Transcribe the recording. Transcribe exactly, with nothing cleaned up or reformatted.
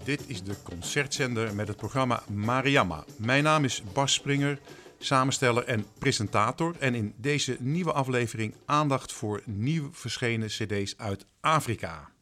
Dit is de concertzender met het programma Mariama. Mijn naam is Bas Springer, samensteller en presentator. En in deze nieuwe aflevering aandacht voor nieuw verschenen cd's uit Afrika.